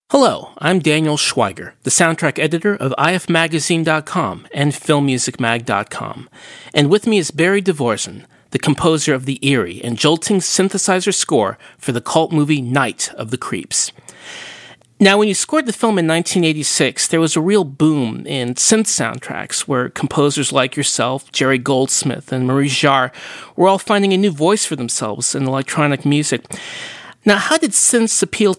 Hello, I'm Daniel Schweiger, the soundtrack editor of ifmagazine.com and filmmusicmag.com. And with me is Barry Dvorak, the composer of the eerie and jolting synthesizer score for the cult movie Night of the Creeps. Now, when you scored the film in 1986, there was a real boom in synth soundtracks where composers like yourself, Jerry Goldsmith, and Maurice Jarre were all finding a new voice for themselves in electronic music. Now, how did synths appeal